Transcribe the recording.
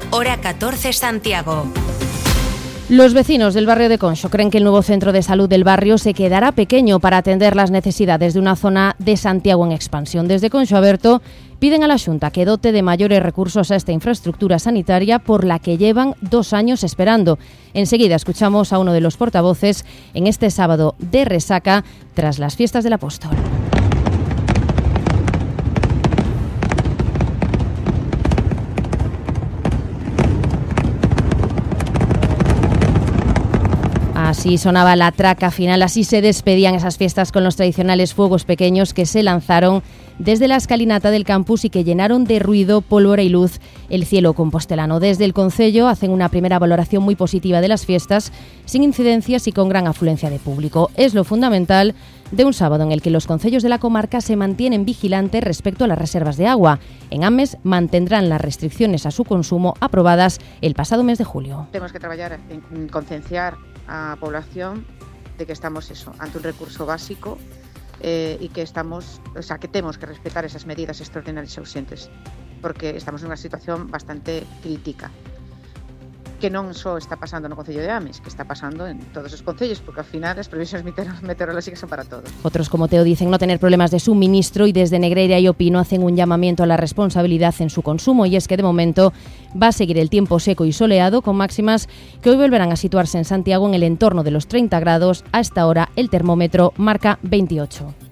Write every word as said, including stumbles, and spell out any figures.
hora catorce Santiago. Los vecinos del barrio de Conxo creen que el nuevo centro de salud del barrio se quedará pequeño para atender las necesidades de una zona de Santiago en expansión. Desde Conxo Aberto piden a la Xunta que dote de mayores recursos a esta infraestructura sanitaria por la que llevan dos años esperando. Enseguida escuchamos a uno de los portavoces en este sábado de resaca tras las fiestas del Apóstol. Así sonaba la traca final, así se despedían esas fiestas con los tradicionales fuegos pequeños que se lanzaron desde la escalinata del campus y que llenaron de ruido, pólvora y luz el cielo compostelano. Desde el concello hacen una primera valoración muy positiva de las fiestas, sin incidencias y con gran afluencia de público. Es lo fundamental de un sábado en el que los concellos de la comarca se mantienen vigilantes respecto a las reservas de agua. En Ames mantendrán las restricciones a su consumo aprobadas el pasado mes de julio. Tenemos que trabajar en concienciar a población de que estamos eso, ante un recurso básico eh, y que estamos, o sea, que tenemos que respetar esas medidas extraordinarias y urgentes, porque estamos en unha situación bastante crítica, que non só está pasando no Concello de Ames, que está pasando en todos os concellos, porque ao final as previsións meteorológicas son para todos. Otros como Teo dicen no tener problemas de suministro y desde Negreira y Opino hacen un llamamiento a la responsabilidad en su consumo, y es que de momento va a seguir el tiempo seco y soleado con máximas que hoy volverán a situarse en Santiago en el entorno de los treinta grados. A esta hora el termómetro marca veintiocho.